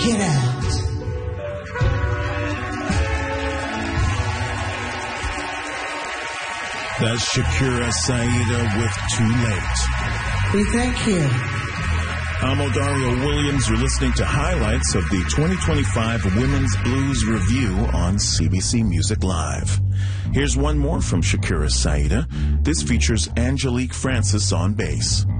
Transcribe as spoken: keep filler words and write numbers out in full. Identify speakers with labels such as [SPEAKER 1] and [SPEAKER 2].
[SPEAKER 1] Get Out.
[SPEAKER 2] That's Shakira Saida with Too Late.
[SPEAKER 1] We thank you.
[SPEAKER 2] I'm Odario Williams. You're listening to highlights of the twenty twenty-five Women's Blues Review on C B C Music Live. Here's one more from Shakira Saida. This features Angelique Francis on bass.